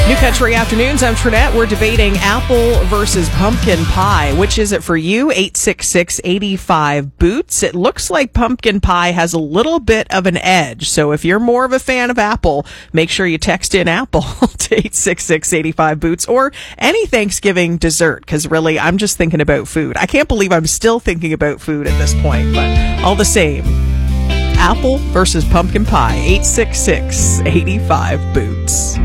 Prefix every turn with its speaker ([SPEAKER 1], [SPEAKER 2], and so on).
[SPEAKER 1] New Country Afternoons, I'm Trinette. We're debating apple versus pumpkin pie. Which is it for you? 866-85-BOOTS. It looks like pumpkin pie has a little bit of an edge. So if you're more of a fan of apple, make sure you text in apple to 866-85-BOOTS or any Thanksgiving dessert, because really, I'm just thinking about food. I can't believe I'm still thinking about food at this point, but all the same. Apple versus pumpkin pie, 866-85-BOOTS.